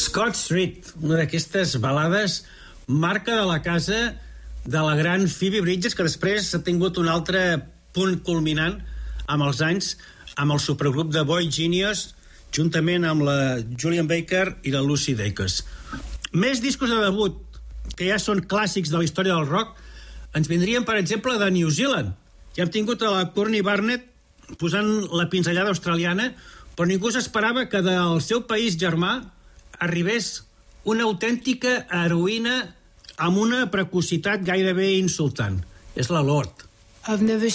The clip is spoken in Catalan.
Scott Street, una d'aquestes balades marca de la casa de la gran Phoebe Bridgers, que després ha tingut un altre punt culminant amb els anys, amb el supergrup de Boy Genius, juntament amb la Julian Baker i la Lucy Dacus. Més discos de debut, que ja són clàssics de la història del rock, ens vindrien, per exemple, de New Zealand. Ja hem tingut a la Courtney Barnett posant la pinzellada australiana, però ningú s'esperava que del seu país germà arribés una autèntica heroïna amb una precocitat gairebé insultant. És la Lorde. I've never